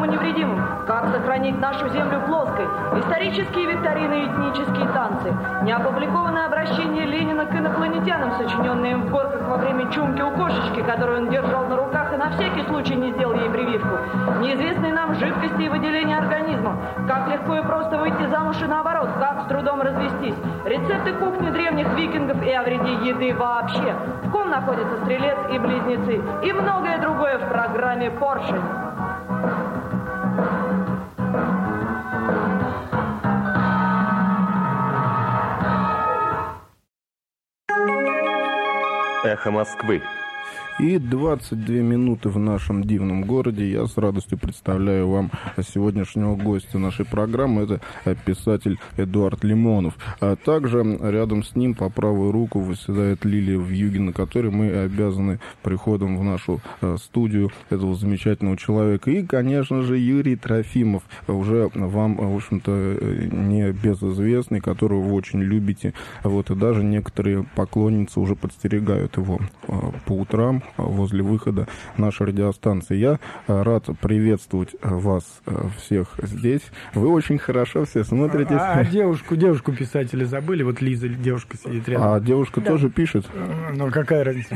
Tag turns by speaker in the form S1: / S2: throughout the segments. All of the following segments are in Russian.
S1: невредимым, как сохранить нашу землю плоской, исторические викторины и этнические танцы, неопубликованное обращение Ленина к инопланетянам, сочиненное им в горках во время чумки у кошечки, которую он держал на руках и на всякий случай не сделал ей прививку, неизвестные нам жидкости и выделения организма, как легко и просто выйти замуж и наоборот, как с трудом развестись, рецепты кухни древних викингов и о вреде еды вообще, в ком находится стрелец и близнецы, и многое другое в программе «Поршень».
S2: Эхо Москвы.
S3: И 22 минуты в нашем дивном городе. Я с радостью представляю вам сегодняшнего гостя нашей программы. Это писатель Эдуард Лимонов. А также рядом с ним по правую руку восседает Лилия Вьюгина, которой мы обязаны приходом в нашу студию этого замечательного человека. И, конечно же, Юрий Трофимов, уже вам, в общем-то, не безызвестный, которого вы очень любите. Вот, и даже некоторые поклонницы уже подстерегают его по утрам возле выхода нашей радиостанции. Я рад приветствовать вас всех здесь. Вы очень хорошо все смотритесь.
S4: Девушку писателя забыли? Вот Лиза, девушка сидит рядом.
S3: А девушка тоже пишет?
S4: Ну, какая разница?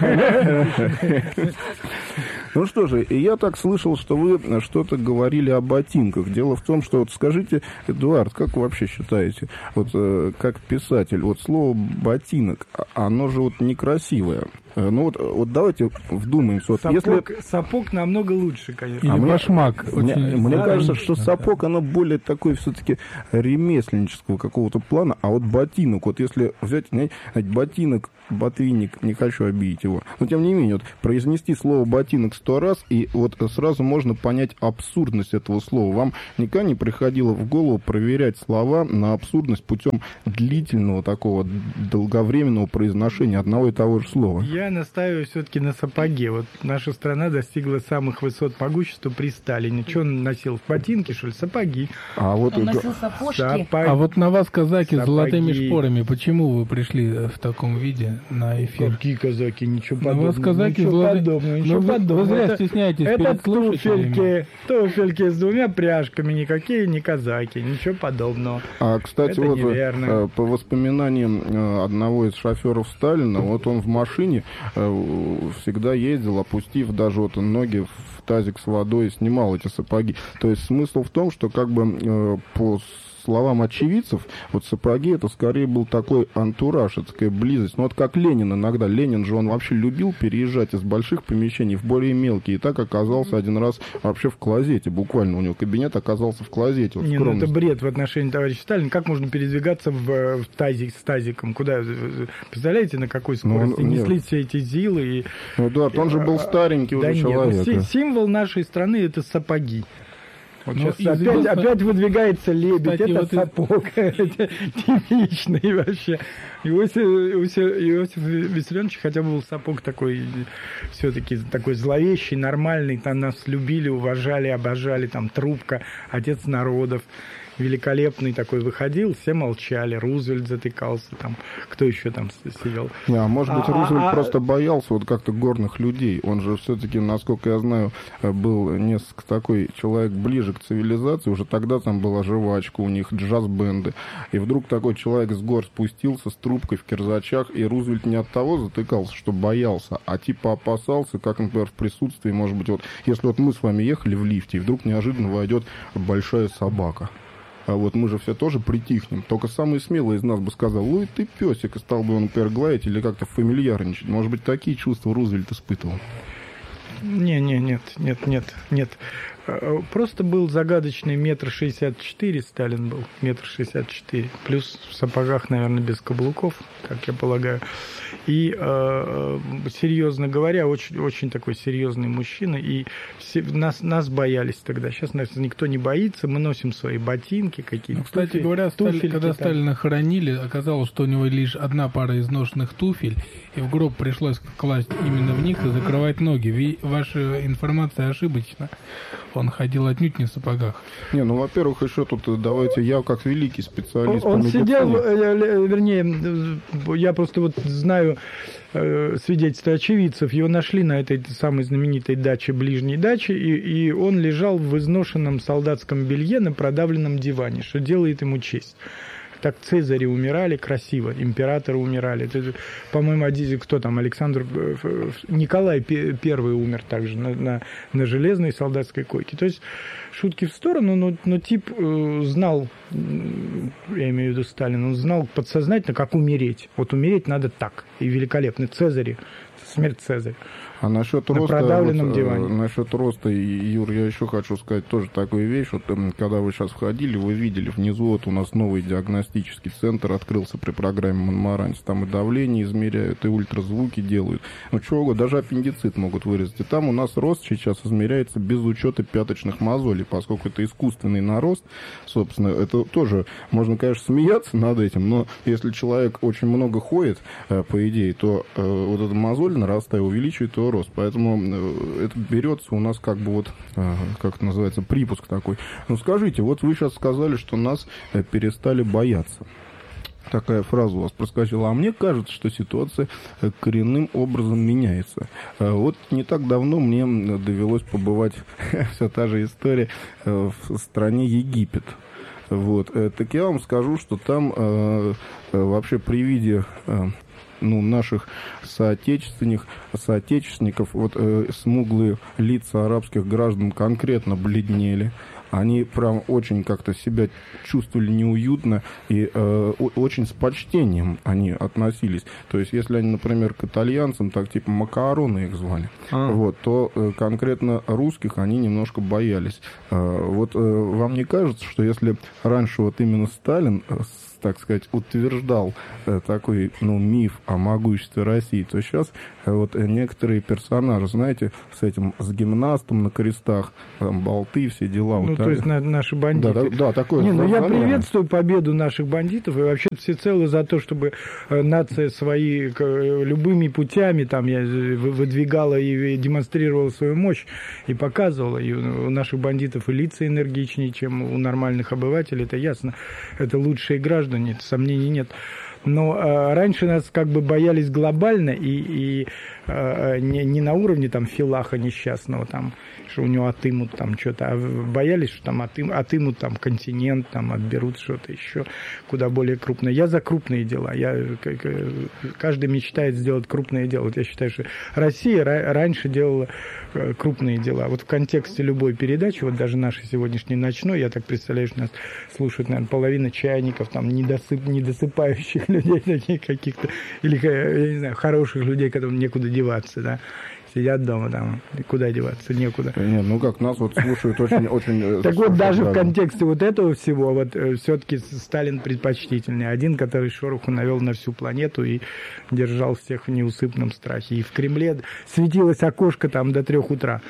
S3: Ну что же, и я так слышал, что вы что-то говорили о ботинках. Дело в том, что, вот скажите, Эдуард, как вы вообще считаете, вот как писатель, вот слово «ботинок», оно же вот некрасивое. Ну вот давайте вдумаемся. Вот
S4: Сапог намного лучше, конечно.
S3: Или башмак. Мне кажется, что сапог, оно более такой все-таки ремесленнического какого-то плана, а вот ботинок, вот если взять, ботинок, ботвинник, не хочу обидеть его, но тем не менее, вот произнести слово «ботинок» 100 раз, и вот сразу можно понять абсурдность этого слова. Вам никогда не приходило в голову проверять слова на абсурдность путем длительного такого долговременного произношения одного и того же слова?
S4: Я настаиваю все-таки на сапоге. Вот наша страна достигла самых высот могущества при Сталине. Что он носил? Ботинки, что ли? Сапоги.
S5: Он носил сапожки.
S6: А вот на вас казаки с золотыми шпорами. Почему вы пришли в таком виде на эфир?
S4: Какие казаки? Ничего подобного.
S6: На вас казаки ничего подобного. Вы зря стесняетесь перед слушателями.
S4: Туфельки с двумя пряжками. Никакие не казаки. Ничего подобного.
S3: А, кстати,
S4: это
S3: вот
S4: неверно.
S3: По воспоминаниям одного из шоферов Сталина, вот он в машине всегда ездил, опустив даже вот ноги в тазик с водой, и снимал эти сапоги. То есть смысл в том, что как бы по словам очевидцев, вот сапоги это скорее был такой антураж, это такая близость. Ну вот как Ленин иногда. Ленин же он вообще любил переезжать из больших помещений в более мелкие. И так оказался один раз вообще в клозете. Буквально у него кабинет оказался в клозете. Вот
S4: не, ну это бред в отношении товарища Сталина. Как можно передвигаться в тазик с тазиком? Куда? Представляете, на какой скорости несли все эти ЗИЛы? И...
S3: Ну, Эдуард, он же был старенький уже человек.
S4: Символ нашей страны — это сапоги. Вот сейчас опять выдвигается лебедь, кстати, это вот сапог, это типичный вообще. Иосиф Виссарионович хотя бы был сапог такой, все-таки такой зловещий, нормальный, там нас любили, уважали, обожали, там трубка, отец народов. Великолепный такой выходил, все молчали, Рузвельт затыкался, там, кто еще там сидел.
S3: Может быть, Рузвельт просто боялся вот как-то горных людей. Он же все-таки, насколько я знаю, был несколько такой человек ближе к цивилизации. Уже тогда там была жвачка, у них джаз-бенды. И вдруг такой человек с гор спустился с трубкой в кирзачах, и Рузвельт не от того затыкался, что боялся, а типа опасался, как, например, в присутствии, может быть, вот если вот мы с вами ехали в лифте, и вдруг неожиданно войдет большая собака. А вот мы же все тоже притихнем. Только самый смелый из нас бы сказал: ой, ты песик, и стал бы он, например, гладить или как-то фамильярничать. Может быть, такие чувства Рузвельт испытывал?
S4: Нет. Просто был загадочный 1,64 м, Сталин был, 1,64 м, плюс в сапогах, наверное, без каблуков, как я полагаю. И, серьезно говоря, очень, очень такой серьезный мужчина, и нас боялись тогда. Сейчас нас никто не боится, мы носим свои ботинки какие-то.
S6: Кстати говоря, когда Сталина хоронили, оказалось, что у него лишь одна пара изношенных туфель, и в гроб пришлось класть именно в них и закрывать ноги. Ваша информация информация ошибочна. Он ходил отнюдь не в сапогах.
S3: Не, ну, во-первых, еще тут давайте я, как великий специалист
S4: он
S3: по медицине...
S4: сидел, вернее, я просто вот знаю свидетельства очевидцев, его нашли на этой самой знаменитой даче, ближней даче, и он лежал в изношенном солдатском белье на продавленном диване, что делает ему честь. Так Цезари умирали красиво, императоры умирали. Это, по-моему, кто там, Николай I умер также на железной солдатской койке. То есть, шутки в сторону, но тип знал, я имею в виду Сталин, он знал подсознательно, как умереть. Вот умереть надо так. И великолепный Цезарь, смерть Цезаря.
S3: А насчет роста,
S4: продавленном диване.
S3: Насчет роста, Юр, я еще хочу сказать тоже такую вещь. Вот, когда вы сейчас входили, вы видели внизу, вот у нас новый диагностический центр открылся при программе Монмаранси. Там и давление измеряют, и ультразвуки делают. Ну, чего, даже аппендицит могут вырезать. И там у нас рост сейчас измеряется без учета пяточных мозолей, поскольку это искусственный нарост. Собственно, это тоже, можно, конечно, смеяться над этим, но если человек очень много ходит, по идее, то вот эта мозоль, нарастая, увеличивает его рост. Поэтому это берется у нас как бы вот, как это называется, припуск такой. Ну, скажите, вот вы сейчас сказали, что нас перестали бояться. Такая фраза у вас проскочила. А мне кажется, что ситуация коренным образом меняется. Вот не так давно мне довелось побывать, вся та же история, в стране Египет. Вот. Так я вам скажу, что там вообще при виде... наших соотечественников, вот смуглые лица арабских граждан конкретно бледнели. Они прям очень как-то себя чувствовали неуютно и очень с почтением они относились. То есть, если они, например, к итальянцам, так типа макароны их звали, вот, то конкретно русских они немножко боялись. Вот вам не кажется, что если раньше вот именно Сталин, так сказать, утверждал такой, миф о могуществе России, то сейчас вот некоторые персонажи, знаете, с гимнастом на крестах, там, болты, все дела.
S4: Ну, вот, то есть наши бандиты.
S3: Да, такое.
S4: Я приветствую победу наших бандитов и вообще всецело за то, чтобы нация свои любыми путями там выдвигала и демонстрировала свою мощь и показывала. И у наших бандитов и лица энергичнее, чем у нормальных обывателей, это ясно. Это лучшие граждане, сомнений нет. Но раньше нас как бы боялись глобально и не на уровне там Филаха несчастного, там, что у него отымут там что-то, а боялись, что там отымут там континент, там отберут что-то еще куда более крупное. Я за крупные дела. Каждый мечтает сделать крупные дела. Вот я считаю, что Россия раньше делала крупные дела. Вот в контексте любой передачи, вот даже нашей сегодняшней ночной, я так представляю, что нас слушают, наверное, половина чайников, там, недосыпающих людей таких каких-то, или, я не знаю, хороших людей, которым некуда деваться, да. Сидят дома там, куда деваться, некуда.
S3: Нет, как нас вот слушают очень...
S4: Так вот, даже в контексте вот этого всего, вот все-таки Сталин предпочтительный. Один, который шороху навел на всю планету и держал всех в неусыпном страхе. И в Кремле светилось окошко там до 3 утра.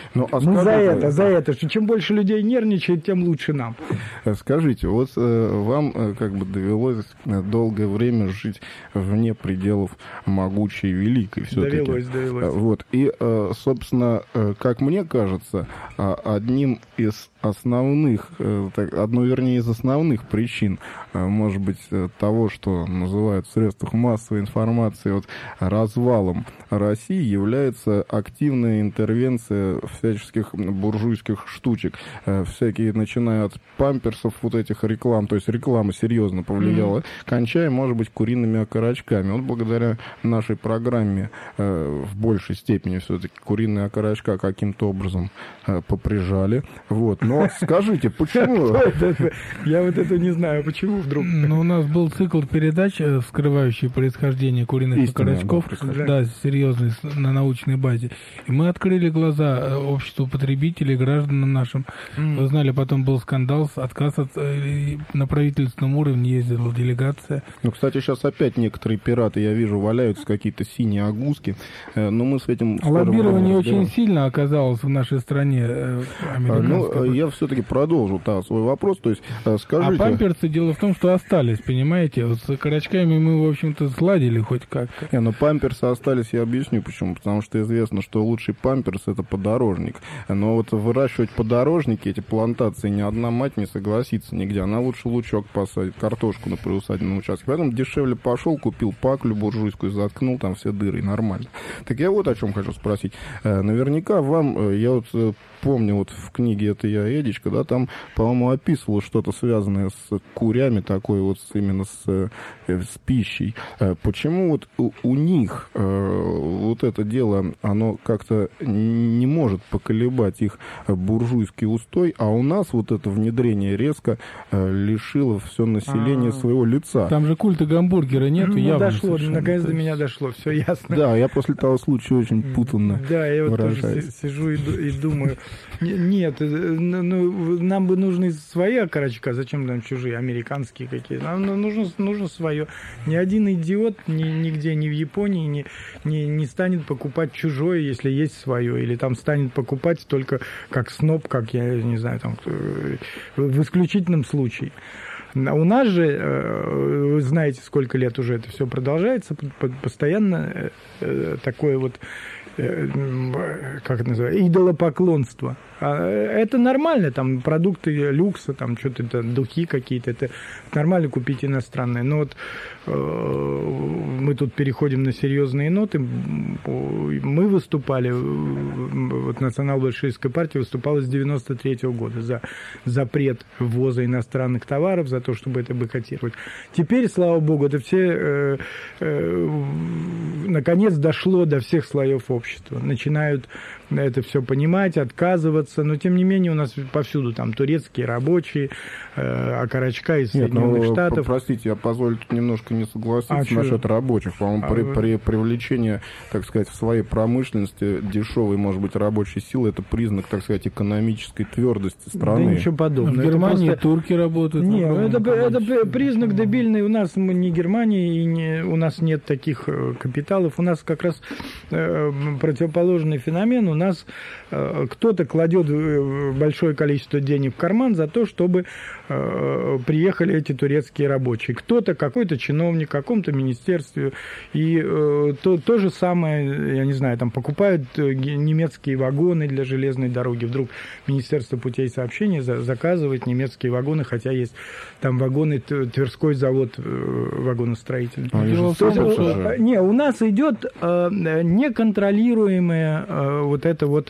S4: За это, что чем больше людей нервничает, тем лучше нам.
S3: Скажите, вот вам как бы довелось долгое время жить вне пределов могучей и великой все-таки.
S4: Довелось.
S3: Вот. И, собственно, как мне кажется, одной из основных причин, может быть, того, что называют в средствах массовой информации вот, развалом России, является активная интервенция всяческих буржуйских штучек, всякие, начиная от памперсов, вот этих реклам, то есть реклама серьезно повлияла, кончая, может быть, куриными окорочками. Вот благодаря нашей программе в большей степени все-таки куриные окорочка каким-то образом поприжали. Вот. Но скажите, почему?
S4: Я вот это не знаю, почему вдруг?
S6: У нас был цикл передач, вскрывающий происхождение куриных окорочков, да, серьезный, на научной базе. И мы открыли глаза обществу потребителей, гражданам нашим. Вы знали, потом был скандал, отказ на правительственном уровне ездила делегация.
S3: Кстати, сейчас опять некоторые пираты, я вижу, валяются какие-то синие агузки, но мы с этим...
S6: Лоббирование очень сильно оказалось в нашей стране американское.
S3: Я все-таки продолжу свой вопрос. То есть, скажите...
S6: А памперсы, дело в том, что остались, понимаете? Вот с окорочками мы, в общем-то, сладили хоть как-то.
S3: Но памперсы остались, я объясню почему. Потому что известно, что лучший памперс — это подорожник. Но вот выращивать подорожники, эти плантации, ни одна мать не согласится нигде. Она лучше лучок посадит, картошку на приусадебном участке. Поэтому дешевле пошел, купил паклю буржуйскую, заткнул там все дыры, нормально. Так я вот о чем хочу спросить. Наверняка вам, я вот помню, вот в книге «Это я, Эдичка», да, там, по-моему, описывал что-то связанное с курями, такое вот именно с пищей. Почему вот у них вот это дело, оно как-то не может поколебать их буржуйский устой, а у нас вот это внедрение резко лишило все население своего лица?
S6: Там же культа гамбургера нету, явно.
S4: Дошло, наконец до меня дошло, все ясно.
S3: Да, я после того случая очень путанно выражаюсь.
S4: Да, я вот тоже сижу и думаю... Нет, нам бы нужны свои окорочка, зачем нам чужие, американские какие-то? Нам нужно свое. Ни один идиот нигде, ни в Японии не станет покупать чужое, если есть свое, или там станет покупать только как сноб, как, я не знаю, там, в исключительном случае. У нас же, вы знаете, сколько лет уже это все продолжается, постоянно такое вот, как это называется, идолопоклонство. Это нормально, там продукты люкса, там что-то, духи какие-то, это нормально купить иностранные. Но вот мы тут переходим на серьезные ноты. Мы выступали, вот Национал-большевистская партия выступала с 93-го года за запрет ввоза иностранных товаров, за то, чтобы это бойкотировать. Теперь, слава богу, это все наконец дошло до всех слоев общества. Начинают это все понимать, отказываться, но тем не менее у нас повсюду там турецкие рабочие, окорочка из Соединенных Штатов.
S3: Простите, я позволю тут немножко не согласиться насчет рабочих. По-моему, при привлечении, так сказать, в своей промышленности дешевой, может быть, рабочей силы, это признак, так сказать, экономической твердости страны.
S4: Да ничего подобного.
S6: В Германии турки работают.
S4: Нет, это признак дебильный. У нас мы не Германия, и у нас нет таких капиталов. У нас как раз противоположный феномен. У нас кто-то кладет большое количество денег в карман за то, чтобы приехали эти турецкие рабочие. Кто-то, какой-то чиновник в каком-то министерстве, и то же самое, я не знаю, там покупают немецкие вагоны для железной дороги. Вдруг Министерство путей сообщения заказывает немецкие вагоны, хотя есть там вагоны, Тверской завод вагоностроительный. Не, у нас идет неконтролируемая вот это вот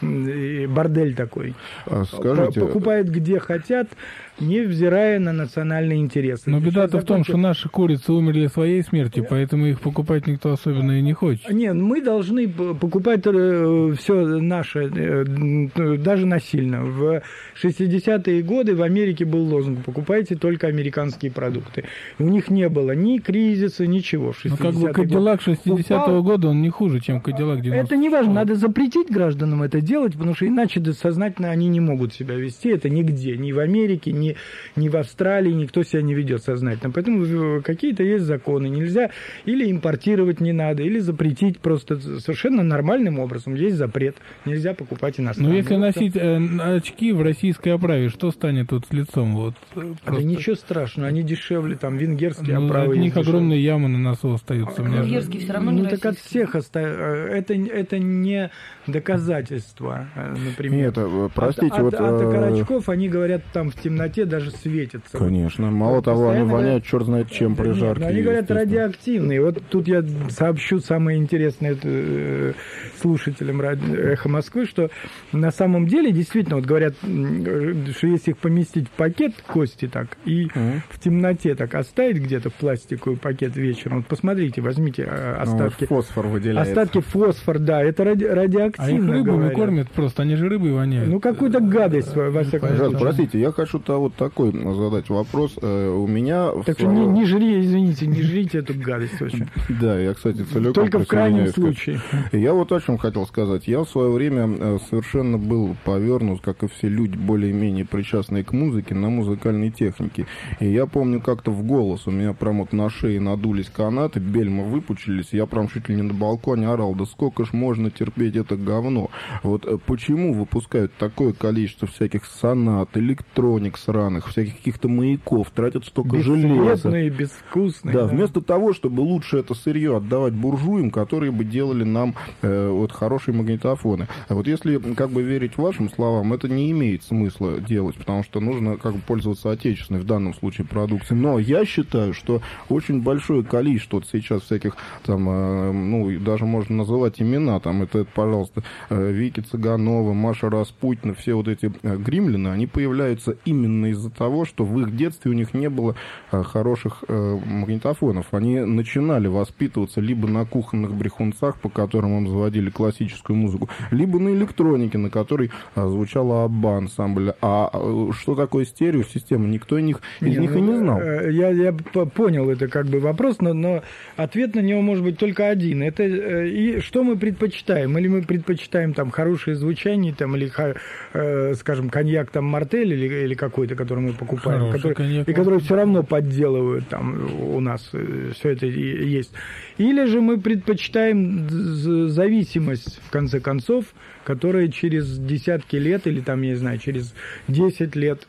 S4: бордель такой.
S3: Скажите,
S4: покупают где хотят, невзирая на национальные интересы.
S6: Но беда-то в том, что наши курицы умерли своей смертью, поэтому их покупать никто особенно и не хочет.
S4: Нет, мы должны покупать все наше, даже насильно. В 60-е годы в Америке был лозунг: покупайте только американские продукты. У них не было ни кризиса, ничего.
S6: Ну, как бы Кадиллак 60-го года, он не хуже, чем Кадиллак 90-го.
S4: Это не важно, надо запретить гражданам это делать, потому что иначе сознательно они не могут себя вести. Это нигде, ни в Америке, ни в Австралии никто себя не ведет сознательно. Поэтому какие-то есть законы. Нельзя или импортировать не надо, или запретить просто совершенно нормальным образом. Есть запрет. Нельзя покупать иностранные.
S6: Но если носить очки в российской оправе, что станет тут с лицом? Вот,
S4: да ничего страшного, они дешевле, там венгерские оправы.
S6: От них огромные ямы на носу остаются.
S5: Венгерские все равно не
S4: так от всех это не доказательство, например.
S3: Нет, простите,
S4: от окорочков они говорят, там в темноте даже светятся.
S3: Конечно. Мало того, они воняют черт знает чем при жарке.
S4: Они говорят радиоактивные. Вот тут я сообщу самое интересное слушателям «Эхо Москвы», что на самом деле действительно вот говорят, что если их поместить в пакет кости так и в темноте так оставить где-то в пластиковый пакет вечером, вот посмотрите, возьмите остатки.
S3: Фосфор выделяется.
S4: Остатки фосфор, да, это радиоактивно.
S6: А их рыбами кормят просто, они же рыбой воняют.
S4: Ну, какую-то гадость, во всяком случае.
S3: Простите, я хочу вот такой задать вопрос. У меня...
S4: Так что не жрите эту гадость вообще.
S3: Да, я, кстати, целиком...
S4: Только в крайнем случае.
S3: Я вот о чем хотел сказать. Я в свое время совершенно был повернут, как и все люди, более-менее причастные к музыке, на музыкальной технике. И я помню, как-то в голос у меня прям вот на шее надулись канаты, бельма выпучились, я прям чуть ли не на балконе орал: да сколько ж можно терпеть это говно. Вот почему выпускают такое количество всяких сонат, электроник сраных, всяких каких-то маяков, тратят столько железа.
S4: Безвкусные.
S3: Да, вместо того, чтобы лучше это сырье отдавать буржуям, которые бы делали нам вот хорошие магнитофоны. А вот если как бы верить вашим словам, это не имеет смысла делать, потому что нужно как бы пользоваться отечественной в данном случае продукцией. Но я считаю, что очень большое количество вот сейчас всяких там, ну, даже можно называть имена, там, это пожалуйста, Вики Цыганова, Маша Распутина, все вот эти гримлины, они появляются именно из-за того, что в их детстве у них не было хороших магнитофонов. Они начинали воспитываться либо на кухонных брехунцах, по которым им заводили классическую музыку, либо на электронике, на которой звучала ансамбль. А что такое стереосистема, никто из них и не знал.
S4: Я понял это как бы вопрос, но ответ на него может быть только один. Это и что мы предпочитаем? Или мы предпочитаем там хорошее звучание, там, или, скажем, коньяк там Мартель или какой-то, который мы покупаем, который все равно подделывают там у нас, все это есть. Или же мы предпочитаем зависимость, в конце концов, которая через десятки лет, или там, я не знаю, через 10 лет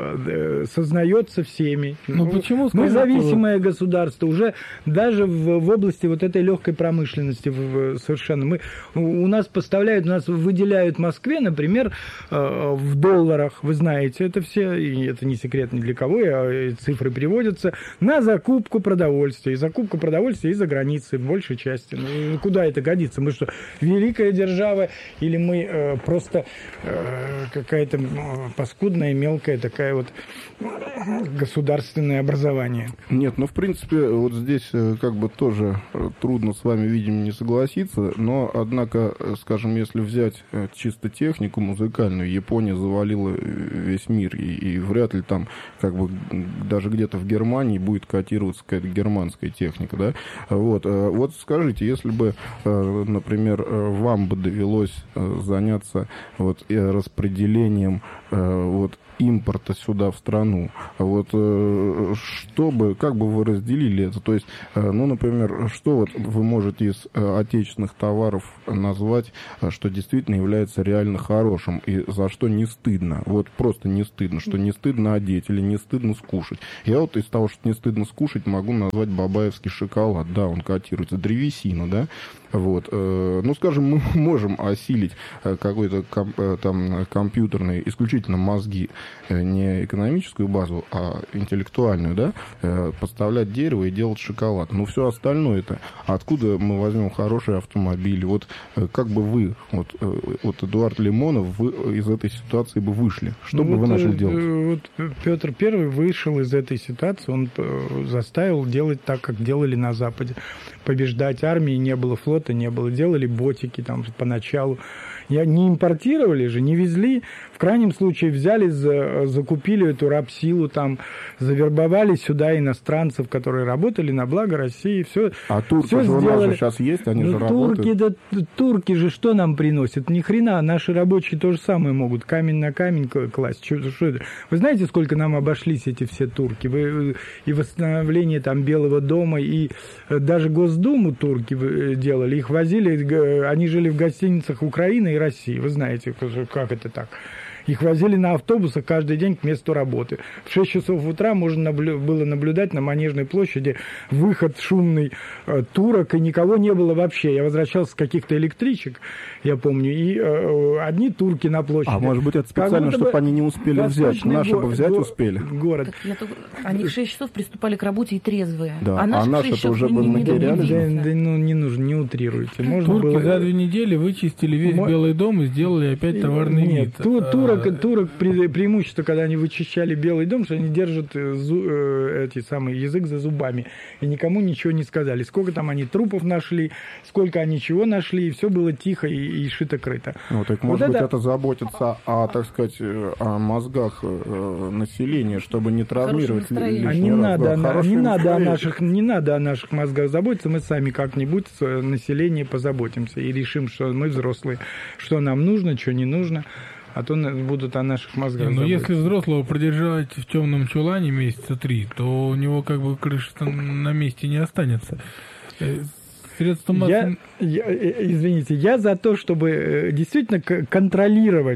S4: сознается всеми.
S6: Ну, почему?
S4: Мы зависимое государство, уже даже в области вот этой легкой промышленности совершенно. У нас поставляют, у нас выделяют Москве, например, в долларах, вы знаете это все, и это не секрет ни для кого, цифры приводятся, на закупку продовольствия. И закупка продовольствия из-за границы, в большей части. Ну, куда это годится? Мы что, великая держава, или мы просто какая-то паскудная, мелкая такая вот государственное образование?
S3: Нет, ну, в принципе, вот здесь как бы тоже трудно с вами, видимо, не согласиться, но, однако, скажем, если взять чисто технику музыкальную, Япония завалила весь мир, и вряд ли там, как бы, даже где-то в Германии будет котироваться какая-то германская техника, да? Вот скажите, если бы, например, вам бы довелось заняться вот распределением вот импорта сюда в страну, вот как бы вы разделили это? То есть, ну, например, что вот вы можете из отечественных товаров назвать, что действительно является реально хорошим и за что не стыдно? Вот просто не стыдно, что не стыдно одеть или не стыдно скушать. Я вот из того, что не стыдно скушать, могу назвать бабаевский шоколад. Да, он котируется, древесина, да? Вот. Ну, скажем, мы можем осилить какой-то там компьютерный, исключительно мозги, не экономическую базу, а интеллектуальную, да, подставлять дерево и делать шоколад. Но все остальное это, откуда мы возьмем хорошие автомобили? Вот как бы вы, вот Эдуард Лимонов, вы из этой ситуации бы вышли? Что бы вы начали делать?
S4: Вот Петр I вышел из этой ситуации, он заставил делать так, как делали на Западе. Побеждать армии, не было флота, не было. Делали ботики там поначалу. Не импортировали же, не везли. В крайнем случае взяли, закупили эту рабсилу, там, завербовали сюда иностранцев, которые работали на благо России. Все,
S3: а турки же у нас же сейчас есть, они же работают.
S4: Турки же что нам приносят? Ни хрена, наши рабочие то же самое могут. Камень на камень класть. Что это? Вы знаете, сколько нам обошлись эти все турки? И восстановление там Белого дома, и даже Госдуму турки делали. Их возили, они жили в гостиницах Украины и России. Вы знаете, как это так? Их возили на автобусах каждый день к месту работы. В 6 часов утра можно было наблюдать на Манежной площади выход шумный турок, и никого не было вообще. Я возвращался с каких-то электричек, я помню, и одни турки на площади.
S3: А может быть, это специально, чтобы они не успели взять? Наши бы взять успели.
S4: Город.
S5: Они в 6 часов приступали к работе и трезвые.
S3: Да. А наши-то уже бы материалы.
S4: Да, ну, не нужно, не утрируйте.
S6: Турки за 2 недели вычистили весь Белый дом и сделали опять товарный вид.
S4: Турок преимущество, когда они вычищали Белый дом, что они держат язык за зубами. И никому ничего не сказали. Сколько там они трупов нашли, сколько они чего нашли, и все было тихо и шито-крыто.
S3: Ну, так, может быть, это заботится о, так сказать, о мозгах населения, чтобы не травмировать лишний раз.
S4: Не надо о наших мозгах заботиться, мы сами как-нибудь население позаботимся и решим, что мы взрослые, что нам нужно, что не нужно. А то будут о наших мозгах
S6: заботиться. Но если взрослого продержать в темном чулане месяца 3, то у него как бы крыша на месте не останется. С средства массовой...
S4: Извините, я за то, чтобы действительно контролировать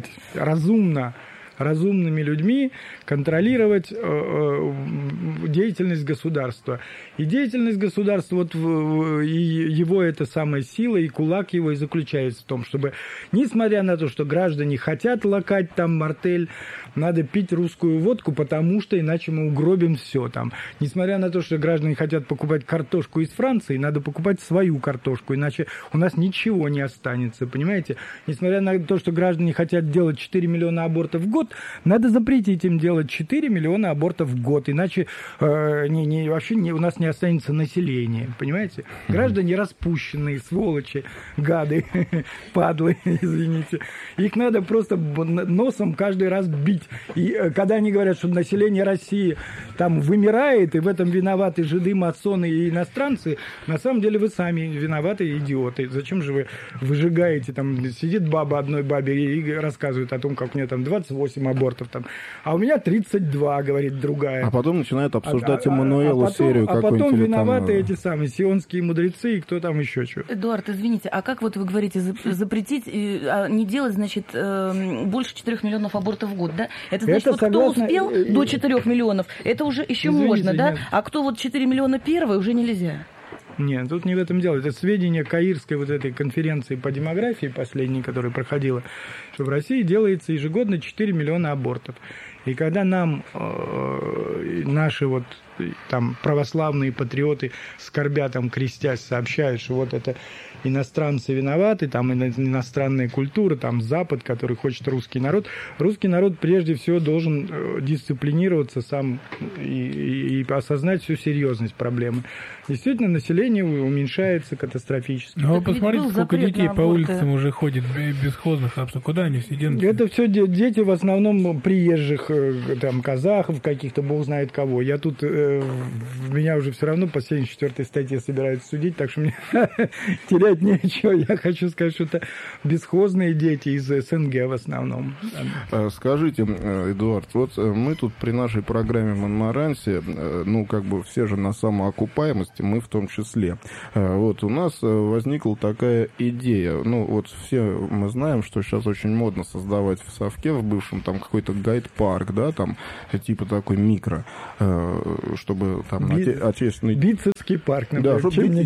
S4: разумными людьми, контролировать деятельность государства. И деятельность государства, вот и его эта самая сила, и кулак его и заключается в том, чтобы, несмотря на то, что граждане хотят лакать там мартель, надо пить русскую водку, потому что иначе мы угробим все там. Несмотря на то, что граждане хотят покупать картошку из Франции, надо покупать свою картошку, иначе у нас ничего не останется, понимаете? Несмотря на то, что граждане хотят делать 4 миллиона абортов в год, надо запретить им делать 4 миллиона абортов в год, иначе у нас не останется населения, понимаете? Граждане распущенные, сволочи, гады, падлы, извините. Их надо просто носом каждый раз бить. И когда они говорят, что население России там вымирает, и в этом виноваты жиды, масоны и иностранцы, на самом деле вы сами виноваты, идиоты. Зачем же вы выжигаете, там сидит баба одной бабе и рассказывает о том, как у нее там 28 абортов, там, а у меня 32, говорит другая.
S3: А потом начинают обсуждать Эммануэлу серию какую-нибудь.
S4: А потом виноваты эти самые сионские мудрецы и кто там еще что.
S5: Эдуард, извините, а как вот вы говорите, запретить, не делать, значит, больше 4 миллионов абортов в год, да? Это значит, вот согласно... кто успел до 4 миллионов, это уже еще можно, да? Нет. А кто вот 4 миллиона первый, уже нельзя.
S4: Нет, тут не в этом дело. Это сведения Каирской вот этой конференции по демографии последней, которая проходила, что в России делается ежегодно 4 миллиона абортов. И когда нам наши вот там православные патриоты, скорбя там, крестясь, сообщают, что вот это иностранцы виноваты, там иностранная культура, там Запад, который хочет русский народ прежде всего должен дисциплинироваться сам и осознать всю серьезность проблемы. Действительно, население уменьшается катастрофически.
S6: Ну, вы посмотрите, сколько детей по улицам уже ходит бесхозных, собственно, куда они все денутся?
S4: Это все дети в основном приезжих, там, казахов, каких-то, бог знает кого. Я тут, меня уже все равно по 74-й статье собираются судить, так что мне терять нечего. Я хочу сказать, что это бесхозные дети из СНГ в основном.
S3: Скажите, Эдуард, вот мы тут при нашей программе «Монмаранси», ну, как бы все же на самоокупаемости, мы в том числе. Вот у нас возникла такая идея. Ну, вот все мы знаем, что сейчас очень модно создавать в Совке, в бывшем, там какой-то гайд-парк, да, там, типа такой микро, чтобы там отечественный...
S4: Битцевский парк, например.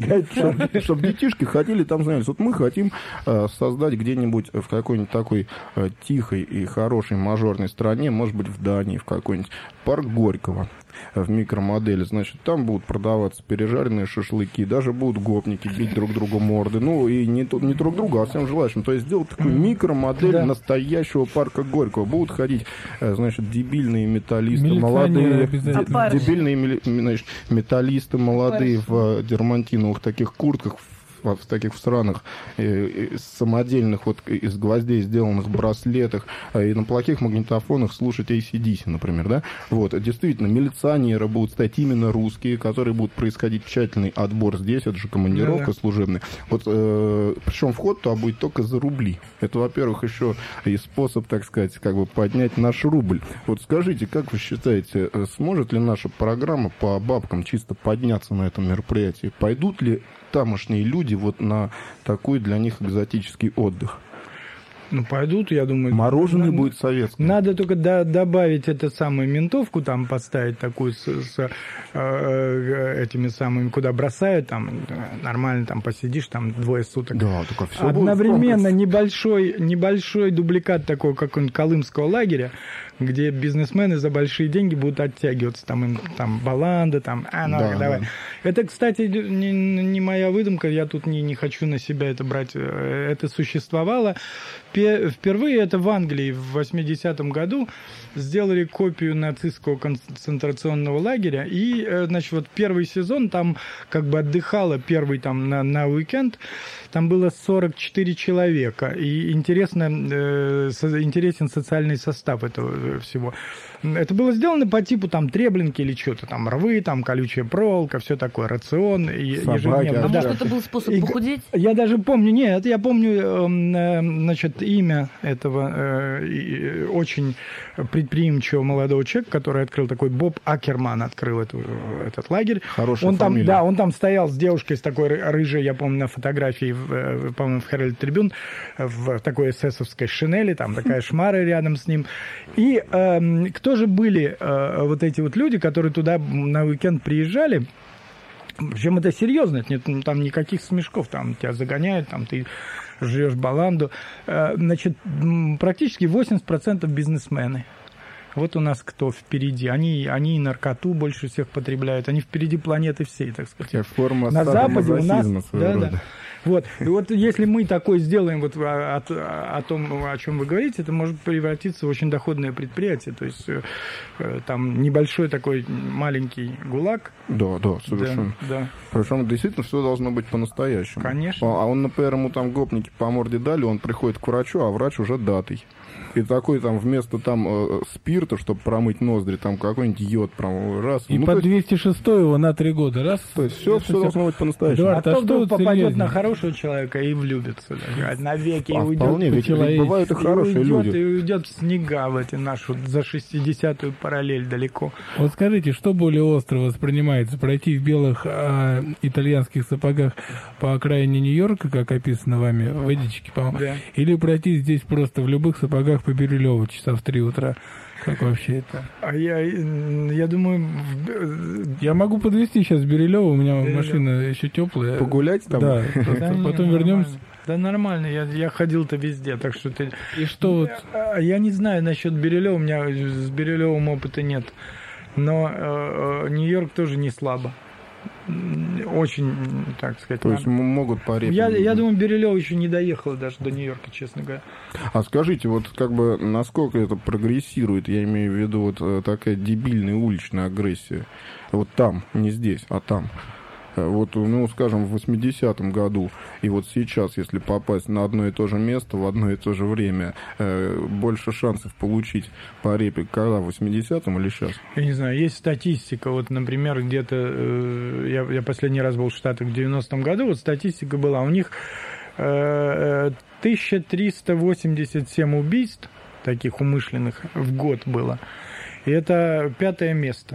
S3: Да, чтобы детишки ходили там, знаете, вот мы хотим создать где-нибудь в какой-нибудь такой тихой и хорошей мажорной стране, может быть, в Дании, в какой-нибудь парк Горького в микромодели, значит, там будут продаваться пережаренные шашлыки, даже будут гопники бить друг другу морды, ну, и не друг друга, а всем желающим, то есть сделать такую микромодель настоящего парка Горького. Будут ходить, значит, дебильные металлисты молодые, дебильные, значит, металлисты молодые в дермантиновых таких куртках, в таких странах самодельных, вот из гвоздей сделанных браслетах, и на плохих магнитофонах слушать AC/DC, например, да? Вот, действительно, милиционеры будут стать именно русские, которые будут происходить тщательный отбор здесь, это же командировка служебная. Вот, причем вход туда будет только за рубли. Это, во-первых, еще и способ, так сказать, как бы поднять наш рубль. Вот скажите, как вы считаете, сможет ли наша программа по бабкам чисто подняться на этом мероприятии? Пойдут ли тамошние люди вот на такой для них экзотический отдых?
S4: Ну, пойдут, я думаю.
S3: Мороженое будет советское.
S4: Надо только добавить эту самую ментовку, там поставить такую с этими самыми, куда бросают, там нормально там посидишь, там 2 суток.
S3: Да, только все
S4: одновременно небольшой дубликат такого, как он, колымского лагеря, где бизнесмены за большие деньги будут оттягиваться. Там им там баланда, там, давай. Да. Это, кстати, не моя выдумка, я тут не хочу на себя это брать. Это существовало. Впервые это в Англии в 80-м году сделали копию нацистского концентрационного лагеря. И, значит, вот первый сезон там как бы отдыхало, первый там на уикенд, там было 44 человека. И интересен социальный состав этого всего. Это было сделано по типу там Треблинки или что-то, там рвы, там колючая проволока, все такое, рацион ежедневно.
S5: А может, это был способ похудеть?
S4: Я даже помню, я помню, значит, имя этого очень предприимчивого молодого человека, который открыл такой Боб Акерман, открыл этот лагерь.
S3: Хорошая фамилия.
S4: Да, он там стоял с девушкой, с такой рыжей, я помню, на фотографии, по-моему, в Herald Tribune, в такой эсэсовской шинели, там такая шмара рядом с ним. И кто же были вот эти вот люди, которые туда на уикенд приезжали? Причем это серьезно, нет, там никаких смешков, там тебя загоняют, там ты жрешь баланду. Значит, практически 80% бизнесмены. Вот у нас кто впереди. Они и наркоту больше всех потребляют. Они впереди планеты всей, так сказать.
S3: Форма
S4: на Западе у нас... Да. Вот. И вот если мы такой сделаем вот о том, о чем вы говорите, это может превратиться в очень доходное предприятие. То есть там небольшой такой маленький ГУЛАГ.
S3: Да, совершенно.
S4: Да.
S3: Причем действительно все должно быть по-настоящему.
S4: Конечно.
S3: А он, например, ему там гопники по морде дали, он приходит к врачу, а врач уже датый. И такой там вместо там спирта, чтобы промыть ноздри, там какой-нибудь йод прям раз.
S6: И по 206 его на 3 года. Раз.
S3: То есть все должно быть по-настоящему.
S4: А то вдруг попадет на хорошего человека и влюбится. Навеки и уйдет.
S3: Вполне, ведь бывают и хорошие люди.
S4: И уйдет в снега в эти нашу за 60-ю параллель далеко.
S6: Вот скажите, что более остро воспринимается? Пройти в белых итальянских сапогах по окраине Нью-Йорка, как описано вами в «Эдичке», по-моему,
S4: да.
S6: Или пройти здесь просто в любых сапогах по Бирюлеву часа в 3 утра? Как вообще это?
S4: Я думаю...
S6: Я могу подвезти сейчас Бирюлева, у меня машина еще теплая.
S3: Погулять там?
S6: Да, потом вернемся.
S4: Да нормально, я ходил-то везде, так что ты...
S6: И что вот...
S4: Я не знаю насчет Бирюлева, у меня с Бирюлевым опыта нет, но Нью-Йорк тоже не слабо. Очень, так сказать...
S3: То есть могут порепить.
S4: Я думаю, Бирюлев еще не доехал даже до Нью-Йорка, честно говоря.
S3: А скажите, вот как бы насколько это прогрессирует, я имею в виду вот такая дебильная уличная агрессия, вот там, не здесь, а там. Вот, ну, скажем, в 80-м году и вот сейчас, если попасть на одно и то же место в одно и то же время, больше шансов получить по репе, когда, в 80-м или сейчас?
S4: Я не знаю, есть статистика, вот, например, где-то, я последний раз был в Штатах в 90-м году, вот статистика была, у них 1387 убийств, таких умышленных, в год было, и это 5-е место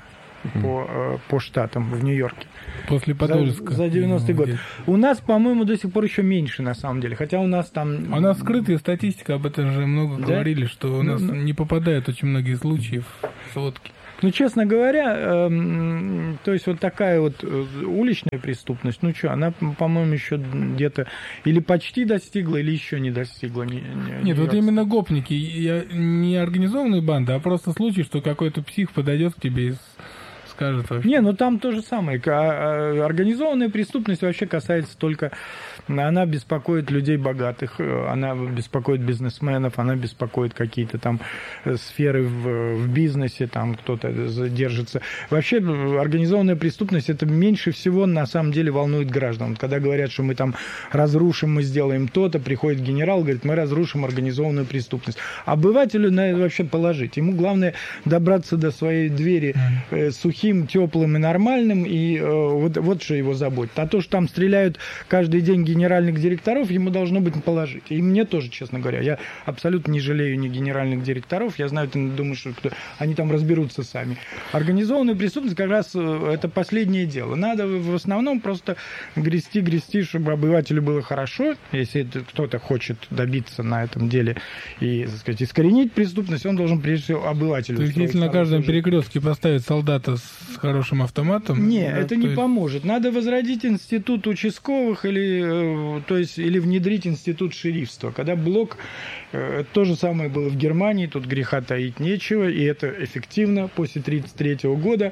S4: по штатам в Нью-Йорке.
S6: После Подольска.
S4: За 90-й год. У нас, по-моему, до сих пор еще меньше, на самом деле. Хотя у нас там...
S6: У нас скрытая статистика, об этом же много говорили, что у нас не попадают очень многие случаи в сводки.
S4: Ну, честно говоря, то есть вот такая вот уличная преступность, ну что, она, по-моему, еще где-то или почти достигла, или еще не достигла.
S6: Нет, вот именно гопники, не организованные банды, а просто случай, что какой-то псих подойдет к тебе и скажет вообще.
S4: Не, ну там то же самое. Организованная преступность вообще касается только... Она беспокоит людей богатых, она беспокоит бизнесменов, она беспокоит какие-то там сферы в бизнесе, там кто-то держится. Вообще организованная преступность, это меньше всего на самом деле волнует граждан. Когда говорят, что мы там разрушим, мы сделаем то-то, приходит генерал, говорит, мы разрушим организованную преступность. Обывателю надо это вообще положить. Ему главное добраться до своей двери сухим, теплым и нормальным, и вот что его заботит. А то, что там стреляют каждый день генеральных директоров, ему должно быть положить. И мне тоже, честно говоря. Я абсолютно не жалею ни генеральных директоров. Я знаю, ты думаешь, что они там разберутся сами. Организованная преступность как раз это последнее дело. Надо в основном просто грести, чтобы обывателю было хорошо. Если кто-то хочет добиться на этом деле и, так сказать, искоренить преступность, он должен прежде всего обывателю.
S6: То есть, если на каждом перекрестке поставить солдата с хорошим автоматом...
S4: Не, это не поможет. Надо возродить институт участковых или внедрить институт шерифства. Когда блок, то же самое было в Германии, тут греха таить нечего, и это эффективно. После 1933 года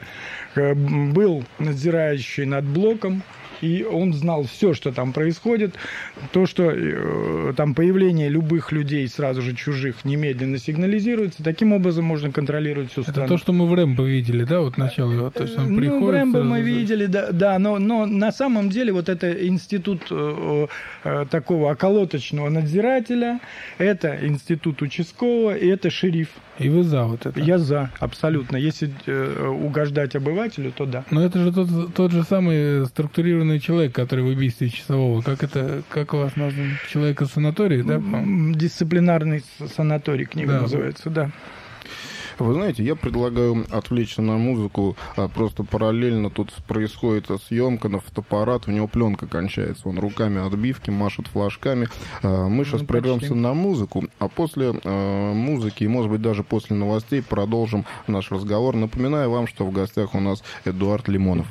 S4: был надзирающий над блоком, и он знал все, что там происходит. То, что там появление любых людей, сразу же чужих, немедленно сигнализируется. Таким образом можно контролировать всю страну.
S6: Это то, что мы в Рэмбо видели, да, вот начало? То есть он приходит...
S4: в Рэмбо мы видели, да, но на самом деле вот это институт такого околоточного надзирателя, это институт участкового, и это шериф.
S6: И вы за вот это?
S4: Я за, абсолютно. Если угождать обывателю, то да.
S6: Но это же тот же самый структурированный человек, который в убийстве часового. Как у вас назван? Человека-санаторий, да?
S4: Дисциплинарный санаторий книга называется, да.
S3: Вы знаете, я предлагаю отвлечься на музыку. Просто параллельно тут происходит съемка на фотоаппарат, у него пленка кончается. Он руками отбивки, машет флажками. Мы сейчас прервемся на музыку, а после музыки, и, может быть, даже после новостей продолжим наш разговор. Напоминаю вам, что в гостях у нас Эдуард Лимонов.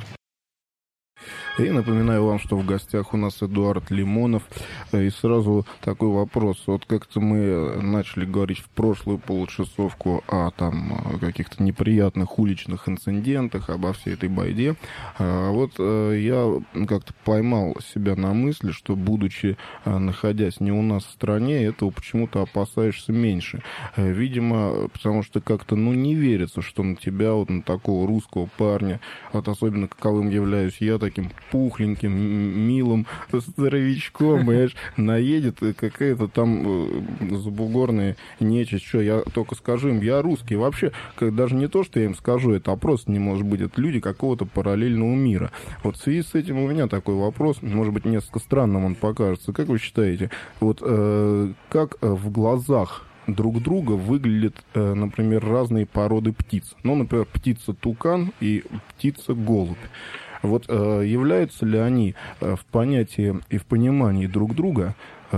S3: И напоминаю вам, что в гостях у нас Эдуард Лимонов. И сразу такой вопрос. Вот как-то мы начали говорить в прошлую получасовку о там каких-то неприятных уличных инцидентах, обо всей этой байде. Вот я как-то поймал себя на мысли, что, будучи находясь не у нас в стране, этого почему-то опасаешься меньше. Видимо, потому что как-то, не верится, что на тебя, вот на такого русского парня, вот особенно каковым являюсь я, таким пухленьким, милым здоровячком, понимаешь, наедет какая-то там забугорная нечисть. Что, я только скажу им, я русский. Вообще, даже не то, что я им скажу это, а просто не может быть. Это люди какого-то параллельного мира. Вот в связи с этим у меня такой вопрос, может быть, несколько странным он покажется. Как вы считаете, вот как в глазах друг друга выглядят, например, разные породы птиц? Например, птица-тукан и птица-голубь. Вот являются ли они в понятии и в понимании друг друга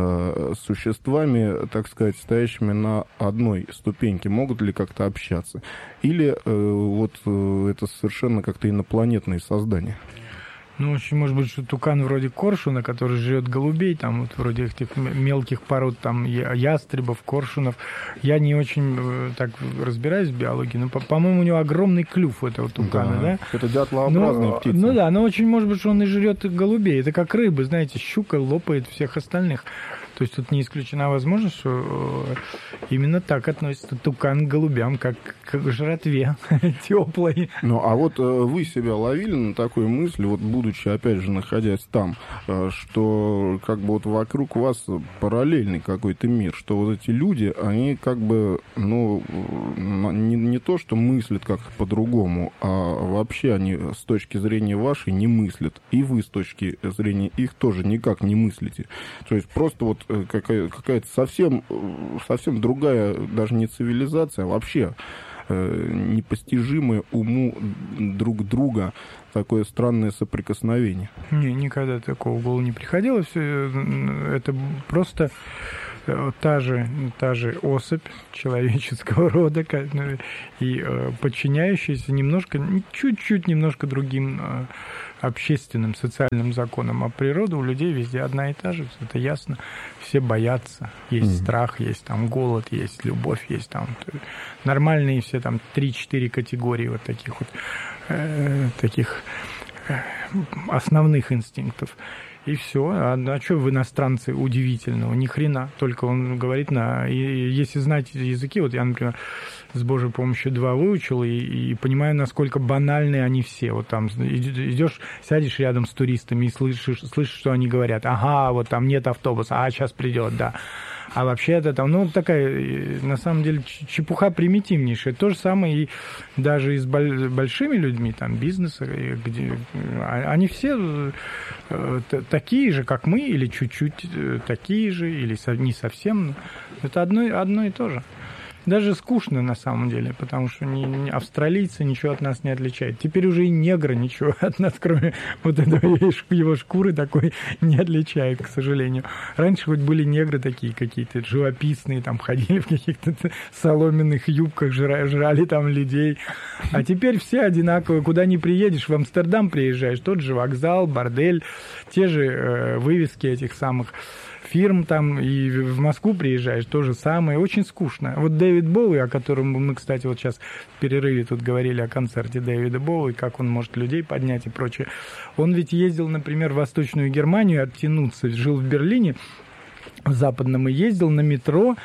S3: существами, так сказать, стоящими на одной ступеньке? Могут ли как-то общаться? Или это совершенно как-то инопланетные создания?
S4: Очень может быть, что тукан вроде коршуна, который жрет голубей, там вот вроде этих мелких пород, там ястребов, коршунов. Я не очень так разбираюсь в биологии, но, по-моему, у него огромный клюв у этого тукана, да?
S3: Это дятлообразная птица.
S4: Но очень может быть, что он и жрет голубей. Это как рыбы, знаете, щука лопает всех остальных. То есть тут не исключена возможность, что именно так относится тукан к голубям, как к жратве теплой.
S3: А вот вы себя ловили на такой мысли, вот будучи, опять же, находясь там, что как бы вот вокруг вас параллельный какой-то мир, что вот эти люди, они как бы, не то, что мыслят как-то по-другому, а вообще они с точки зрения вашей не мыслят. И вы с точки зрения их тоже никак не мыслите. То есть просто вот какая-то совсем другая, даже не цивилизация, а вообще непостижимое уму друг друга такое странное соприкосновение.
S4: Никогда такого в голову не приходило. Все это просто та же особь человеческого рода и подчиняющаяся чуть-чуть немножко другим общественным, социальным законам. А природа у людей везде одна и та же, это ясно. Все боятся. Есть страх, есть там голод, есть любовь, есть там нормальные все там 3-4 категории вот таких вот таких основных инстинктов. И все. А что в иностранце удивительного? Ни хрена. Только он говорит если знаете языки, вот я, например, с Божьей помощью 2 выучил и понимаю, насколько банальны они все. Вот там идешь, сядешь рядом с туристами и слышишь, что они говорят. Ага, вот там нет автобуса, сейчас придет, да. А вообще это там, такая, на самом деле, чепуха примитивнейшая. То же самое и даже и с большими людьми, там, бизнеса, где они все такие же, как мы, или чуть-чуть такие же, или не совсем. Это одно и то же. Даже скучно на самом деле, потому что австралийцы ничего от нас не отличают. Теперь уже и негры ничего от нас, кроме вот этого его шкуры такой, не отличают, к сожалению. Раньше хоть были негры такие какие-то живописные, там ходили в каких-то соломенных юбках, жрали там людей. А теперь все одинаковые. Куда ни приедешь, в Амстердам приезжаешь, тот же вокзал, бордель, те же вывески этих самых фирм там, и в Москву приезжаешь, то же самое, очень скучно. Вот Дэвид Боуи, о котором мы, кстати, вот сейчас в перерыве тут говорили о концерте Дэвида Боуи, как он может людей поднять и прочее. Он ведь ездил, например, в Восточную Германию оттянуться, жил в Берлине, в Западном, и ездил на метро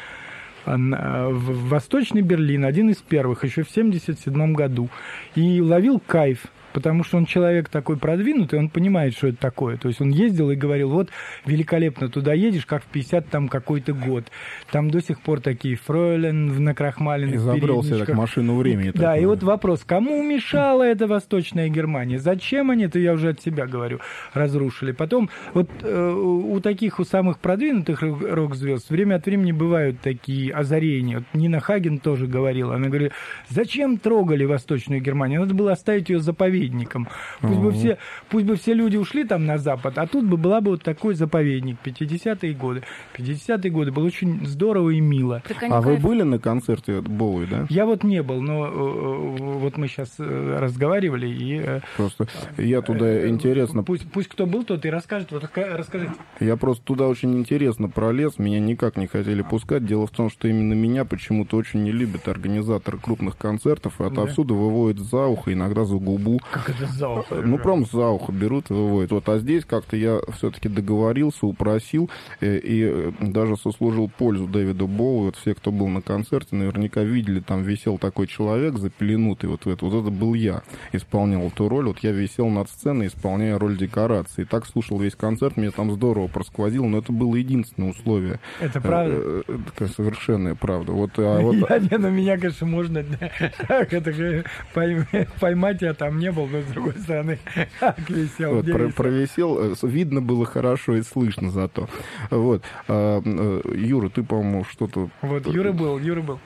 S4: в Восточный Берлин, один из первых, еще в 1977 году, и ловил кайф. потому что он человек такой продвинутый, он понимает, что это такое. То есть он ездил и говорил, вот великолепно, туда едешь, как в 50 там какой-то год. Там до сих пор такие фройлен накрахмаленных
S3: изобрелся так машину времени.
S4: Да, такое. И вот вопрос, кому мешала эта Восточная Германия? Зачем они, это я уже от себя говорю, разрушили? Потом вот у таких, у самых продвинутых рок-звезд время от времени бывают такие озарения. Вот Нина Хаген тоже говорила, она говорит, зачем трогали Восточную Германию? Надо было оставить ее заповедником. Пусть бы все люди ушли там на Запад, а тут бы была бы вот такой заповедник. 50-е годы. 50-е годы было очень здорово и мило.
S3: А вы были на концерте Боуи, да?
S4: Я вот не был, но вот мы сейчас разговаривали и...
S3: Просто я туда интересно...
S4: Пусть кто был, тот и расскажет. Вот расскажите.
S3: Я просто туда очень интересно пролез, меня никак не хотели пускать. Дело в том, что именно меня почему-то очень не любят организаторы крупных концертов, и отовсюду выводят за ухо, иногда за губу.
S4: Как это за ухо?
S3: Ну, прям за ухо берут и выводят. Вот, а здесь как-то я все-таки договорился, упросил и даже сослужил пользу Дэвиду Боуи. Вот все, кто был на концерте, наверняка видели, там висел такой человек запеленутый вот в это. Вот это был я, исполнял эту роль. Вот я висел над сценой, исполняя роль декорации. И так слушал весь концерт, меня там здорово просквозило, но это было единственное условие.
S4: Это правда?
S3: Совершенная правда. Вот,
S4: на меня, конечно, можно поймать, я там не был, но с другой стороны, как висел.
S3: Вот, провисел, видно было хорошо и слышно зато. Вот. Юра, ты, по-моему, что-то...
S4: Вот, Юра был.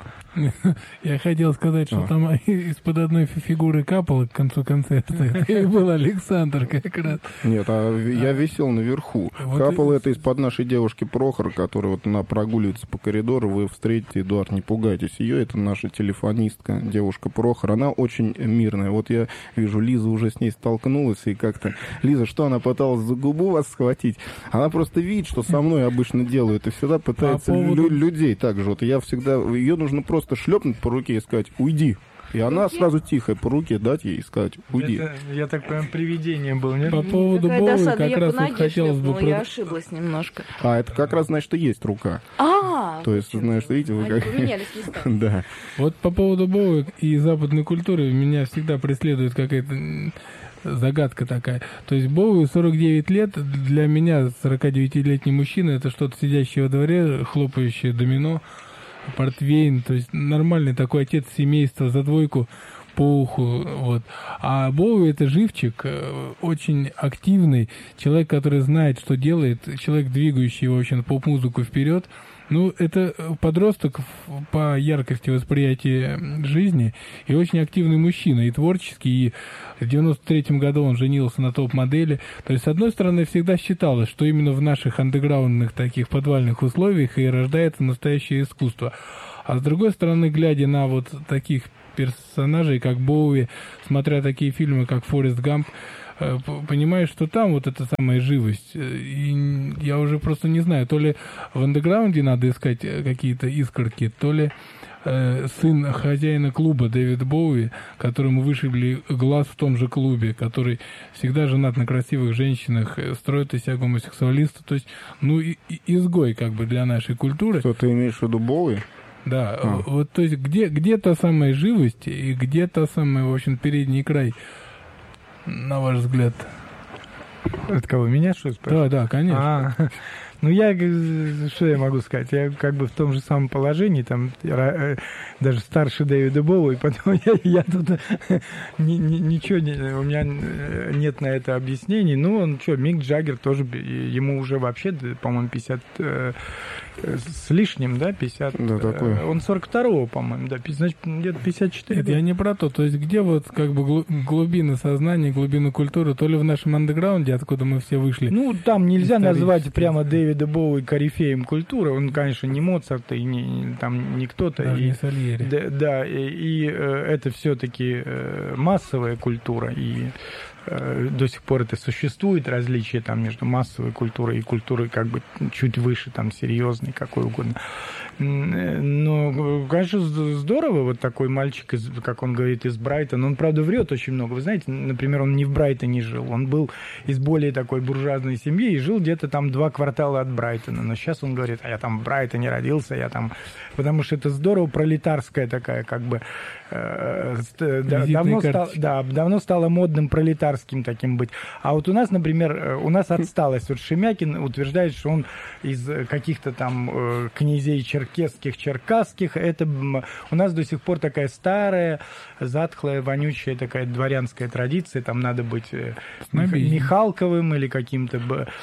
S6: Я хотел сказать, что там из-под одной фигуры капало к концу концерта. И был Александр как раз.
S3: Нет, я висел наверху. Вот капало это из-под нашей девушки Прохор, которая вот она прогуливается по коридору. Вы встретите, Эдуард, не пугайтесь ее. Это наша телефонистка, девушка Прохор. Она очень мирная. Вот я вижу, Лиза уже с ней столкнулась. И как-то... Лиза, что она пыталась за губу вас схватить? Она просто видит, что со мной обычно делают. И всегда пытается людей так же. Вот я всегда... Ее нужно просто шлепнуть по руке и сказать «Уйди». И она сразу тихо по руке дать ей и сказать «Уйди».
S4: Я так понимаю, привидением был, нет?
S6: По поводу Боуи как раз вот хотелось бы...
S5: Я ошиблась немножко.
S3: Это как раз значит, что есть рука. То есть, знаешь, видите, вы как...
S5: Поменялись местами.
S3: Да.
S6: Вот по поводу Боуи и западной культуры меня всегда преследует какая-то загадка такая. То есть Боуи 49 лет, для меня 49-летний мужчина, это что-то сидящее во дворе, хлопающее домино, портвейн, то есть нормальный такой отец семейства за двойку по уху, вот. А Боуи это живчик, очень активный, человек, который знает, что делает, человек, двигающий, в общем, поп-музыку вперед. Ну, это подросток по яркости восприятия жизни и очень активный мужчина, и творческий, и в 93-м году он женился на топ-модели. То есть, с одной стороны, всегда считалось, что именно в наших андеграундных таких подвальных условиях и рождается настоящее искусство. А с другой стороны, глядя на вот таких персонажей, как Боуи, смотря такие фильмы, как «Форест Гамп», понимаешь, что там вот эта самая живость. И я уже просто не знаю, то ли в андеграунде надо искать какие-то искорки, то ли сын хозяина клуба Дэвид Боуи, которому вышибли глаз в том же клубе, который всегда женат на красивых женщинах, строит из себя гомосексуалиста, то есть, ну, изгой как бы для нашей культуры.
S3: Что ты имеешь в виду Боуи?
S6: Да, вот, то есть, где та самая живость и где та самая, в общем, передний край, на ваш взгляд?
S4: От кого, меня, что ли, спрашиваешь?
S6: Да, конечно.
S4: Ну, что я могу сказать? Я как бы в том же самом положении, там, даже старше Дэвида Боуи, поэтому я тут ничего, у меня нет на это объяснений. Ну, он что, Мик Джаггер тоже, ему уже вообще, по-моему, 50 с лишним, да, 50.
S3: Да, такой.
S4: Он 42-го, по-моему, да, значит, где-то 54.
S6: Нет, я не про то. То есть, где вот как бы глубина сознания, глубина культуры, то ли в нашем андеграунде, откуда мы все вышли.
S4: Ну, там нельзя назвать прямо Дэвида Боуи корифеем культуры. Он, конечно, не Моцарт и не кто-то.
S6: Даже не Сальери.
S4: Да, и это все-таки массовая культура, и до сих пор это существует, различие там между массовой культурой и культурой как бы чуть выше, там, серьезной, какой угодно. Но, конечно, здорово, вот такой мальчик, как он говорит, из Брайтона. Он, правда, врет очень много. Вы знаете, например, он не в Брайтоне жил. Он был из более такой буржуазной семьи и жил где-то там 2 квартала от Брайтона. Но сейчас он говорит, а я там в Брайтоне родился, я там... Потому что это здорово пролетарская такая, как бы... давно стало модным пролетарским таким быть. А вот у нас, например, отсталость. Вот Шемякин утверждает, что он из каких-то там князей черкасских. Это у нас до сих пор такая старая, затхлая, вонючая такая дворянская традиция. Там надо быть Михалковым или каким-то...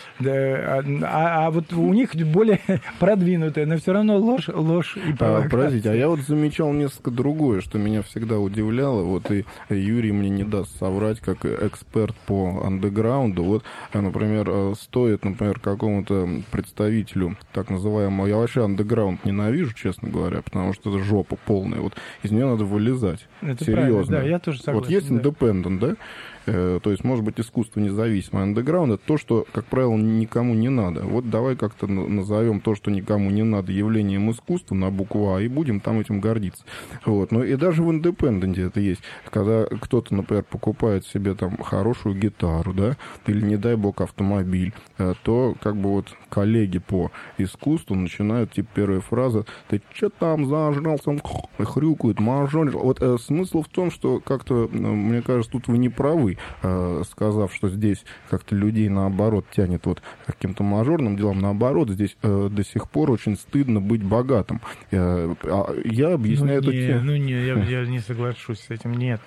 S4: А вот у них более продвинутая, но все равно ложь и провокация.
S3: Простите, а я вот замечал несколько другое, что меня всегда удивляло. Вот и Юрий мне не даст соврать, как эксперт по андеграунду. Вот, например, стоит, какому-то представителю так называемого... Я вообще андеграунд ненавижу, честно говоря, потому что это жопа полная. Вот из нее надо вылезать.
S4: Это
S3: серьезно.
S4: Да, я тоже согласен.
S3: Вот есть индепендент, да? То есть, может быть, искусство независимое. Андеграунд — это то, что, как правило, никому не надо. Вот давай как-то назовем то, что никому не надо, явлением искусства на букву А, и будем там этим гордиться. Вот. Ну и даже в индепенденте это есть. Когда кто-то, например, покупает себе там хорошую гитару, да, или, не дай бог, автомобиль, то как бы вот коллеги по искусству начинают, типа, первая фраза: «Ты что там зажрался?» Хрюкают, мажоришь. Вот смысл в том, что как-то, мне кажется, тут вы не правы, сказав, что здесь как-то людей, наоборот, тянет вот каким-то мажорным делам. Наоборот, здесь до сих пор очень стыдно быть богатым. Я объясняю это тем...
S4: я не соглашусь с этим. Нет.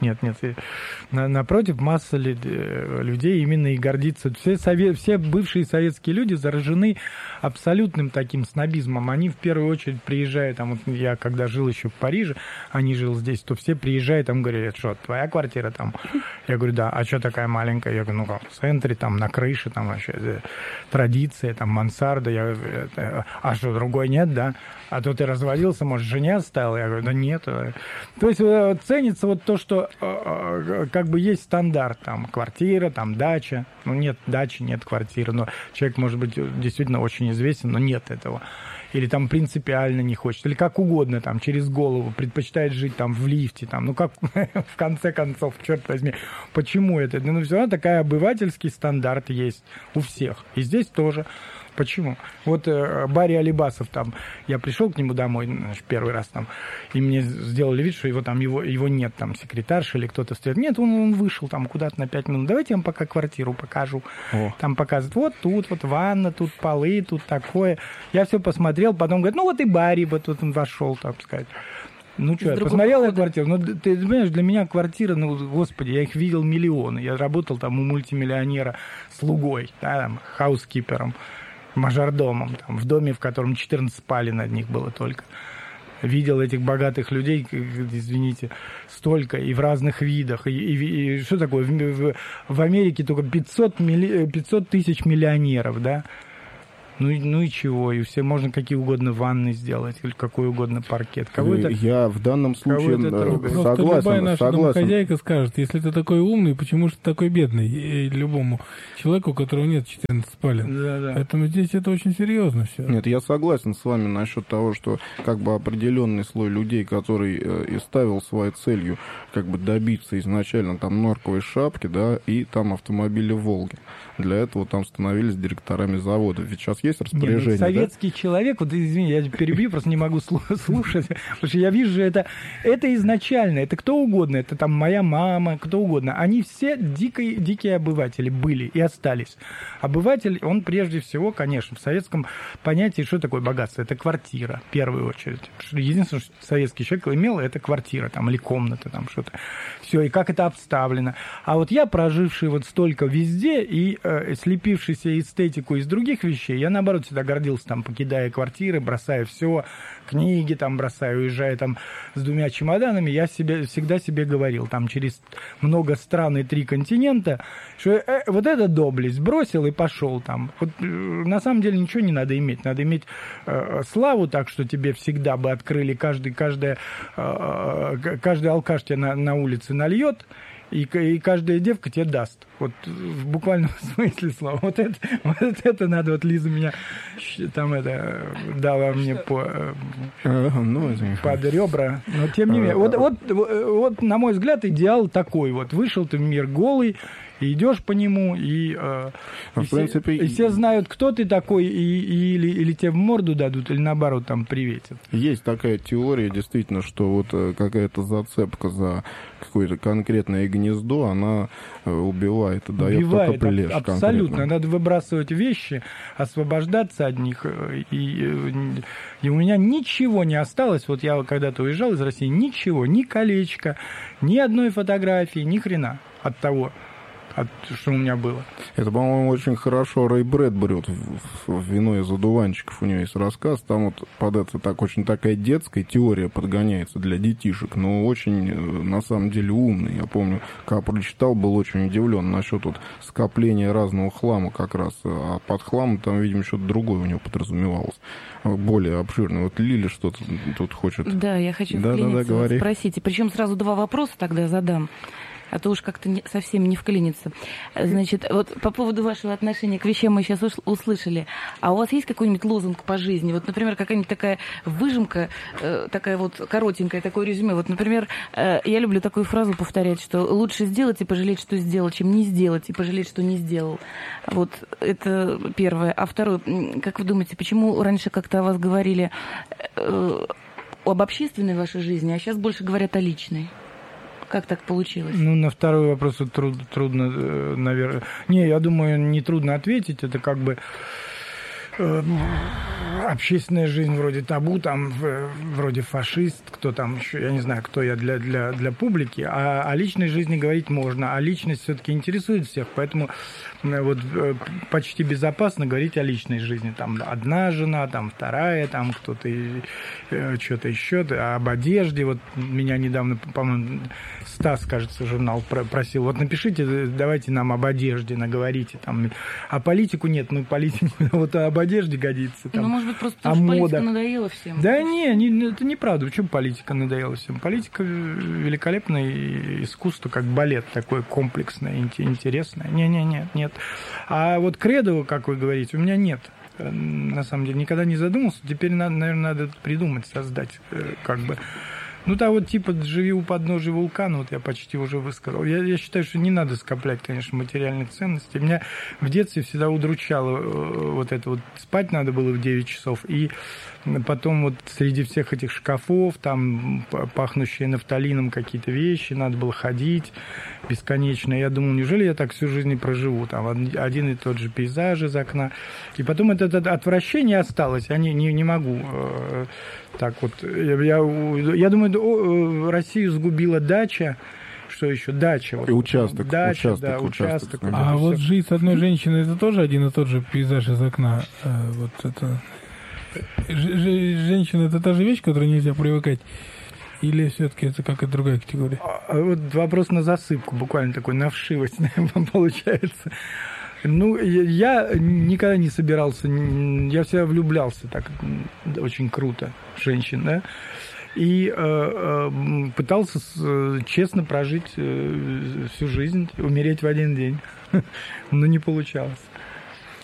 S4: Напротив, масса людей именно и гордится. Все бывшие советские люди заражены абсолютным таким снобизмом. Они в первую очередь приезжают, там, вот я когда жил еще в Париже, они жил здесь, то все приезжают, там говорят, что, твоя квартира там? Я говорю, да. А что такая маленькая? Я говорю, в центре, там, на крыше, там вообще традиция, там, мансарда. А что, другой нет, да? А то ты разводился, может, жене оставил? Я говорю, да нет. То есть ценится вот то, что как бы есть стандарт, там, квартира, там, дача. Ну, нет дачи, нет квартиры, но человек, может быть, действительно очень известен, но нет этого. Или там принципиально не хочет, или как угодно, там, через голову, предпочитает жить там в лифте, там, ну как, в конце концов, черт возьми, почему это? Ну, все равно такой обывательский стандарт есть у всех, и здесь тоже. Почему? Вот Барри Алибасов там, я пришел к нему домой, значит, первый раз там, и мне сделали вид, что его нет, там, секретарша или кто-то встает. Нет, он вышел там куда-то на 5 минут. Давайте я вам пока квартиру покажу. Там показывают, вот тут, вот ванна, тут полы, тут такое. Я все посмотрел, потом говорит, ну вот и Барри, вот он вошел, так сказать. Ну что, я посмотрел на квартиру. Ну, ты понимаешь, для меня квартира, ну, господи, я их видел миллионы. Я работал там у мультимиллионера слугой, да, там, хаускипером, мажордомом, там, в доме, в котором 14 спален одних было только. Видел этих богатых людей, извините, столько, и в разных видах. И что такое? В Америке только 500 тысяч миллионеров, да? Ну и чего? И все можно какие угодно ванны сделать, или какой угодно паркет.
S3: Я в данном случае согласен.
S6: Любая наша домохозяйка скажет, если ты такой умный, почему же ты такой бедный? И любому человеку, у которого нет 14 спален.
S4: Да.
S6: Поэтому здесь это очень серьезно все.
S3: Нет, я согласен с вами насчет того, что как бы определенный слой людей, который и ставил своей целью как бы добиться изначально там норковой шапки, да, и там автомобиля «Волги». Для этого там становились директорами заводов. Ведь сейчас есть распоряжение.
S4: Советский человек, вот извини, я перебью, просто не могу слушать, потому что я вижу, это изначально, это кто угодно, это там моя мама, кто угодно. Они все дикие обыватели были и остались. Обыватель, он прежде всего, конечно, в советском понятии, что такое богатство? Это квартира, в первую очередь. Единственное, что советский человек имел, это квартира там, или комната, там что-то. Все, и как это обставлено. А вот я, проживший вот столько везде и слепившийся эстетику из других вещей, я, наоборот, всегда гордился, там, покидая квартиры, бросая все, книги там бросаю, уезжая там с 2 чемоданами, я всегда себе говорил, там, через много стран и 3 континента, что вот это доблесть, бросил и пошел там. Вот, на самом деле ничего не надо иметь славу так, что тебе всегда бы открыли, каждый алкаш тебя на улице нальет, и каждая девка тебе даст. Вот в буквальном смысле слова. Вот это надо, вот Лиза меня меня там дала мне под ребра. Но тем не менее, вот, на мой взгляд, идеал такой. Вот вышел ты в мир голый, и идешь по нему, и все знают, кто ты такой, или тебе в морду дадут, или наоборот там приветят.
S3: Есть такая теория, действительно, что вот какая-то зацепка за какое-то конкретное гнездо, она убивает и дает только плешь.
S4: Абсолютно. Конкретно. Надо выбрасывать вещи, освобождаться от них. И у меня ничего не осталось. Вот я когда-то уезжал из России, ничего, ни колечка, ни одной фотографии, ни хрена от того, что у меня было.
S3: Это, по-моему, очень хорошо Рэй Брэдбери в «Вино из одуванчиков», у него есть рассказ, там вот под это очень такая детская теория подгоняется для детишек, но очень, на самом деле, умный. Я помню, когда прочитал, был очень удивлен насчет вот скопления разного хлама как раз, а под хламом там, видимо, что-то другое у него подразумевалось, более обширное. Вот Лили что-то тут хочет.
S5: Да, я хочу спросить, и причем сразу два вопроса тогда задам. А то уж как-то совсем не вклинится. Значит, вот по поводу вашего отношения к вещам мы сейчас услышали. А у вас есть какой-нибудь лозунг по жизни? Вот, например, какая-нибудь такая выжимка, такая вот коротенькая, такое резюме. Вот, например, я люблю такую фразу повторять, что лучше сделать и пожалеть, что сделал, чем не сделать и пожалеть, что не сделал. Вот это первое. А второе, как вы думаете, почему раньше как-то о вас говорили об общественной вашей жизни, а сейчас больше говорят о личной? Как так получилось?
S4: Ну, на второй вопрос трудно, наверное... Не, я думаю, не трудно ответить. Это как бы общественная жизнь вроде табу, там вроде фашист, кто там еще, я не знаю, кто я для публики, а о личной жизни говорить можно, а личность все-таки интересует всех, поэтому вот почти безопасно говорить о личной жизни. Там одна жена, там вторая, там кто-то что-то еще, об одежде. Вот меня недавно, по-моему, Стас, кажется, журнал просил, вот напишите, давайте нам об одежде наговорите. Там. А политику нет, мы политику, вот об одежде годится. Там,
S5: может быть, просто потому что политика надоела всем.
S4: Да это неправда. Почему политика надоела всем? Политика великолепное искусство, как балет, такое комплексное, интересное. Нет. А вот кредо, как вы говорите, у меня нет. На самом деле, никогда не задумался. Теперь, наверное, надо придумать, создать, как бы. Ну, да, вот типа «Живи у подножия вулкана», вот я почти уже высказал. Я считаю, что не надо скоплять, конечно, материальных ценностей. Меня в детстве всегда удручало вот это вот. Спать надо было в 9 часов, и потом вот среди всех этих шкафов, там пахнущие нафталином какие-то вещи, надо было ходить бесконечно. Я думал, неужели я так всю жизнь проживу? Там один и тот же пейзаж из окна. И потом это отвращение осталось. Я не могу так вот. Я думаю, Россию сгубила дача. Что еще? Дача. Вот.
S3: И участок.
S4: Участок.
S6: А вот жить с одной женщиной, это тоже один и тот же пейзаж из окна. Вот это... Женщина — это та же вещь, к которой нельзя привыкать? Или все-таки это какая-то другая категория?
S4: Вот вопрос на засыпку, буквально такой, на вшивость получается. Ну, я никогда не собирался, я всегда влюблялся так очень круто в женщин, да, и пытался честно прожить всю жизнь, умереть в один день, но не получалось.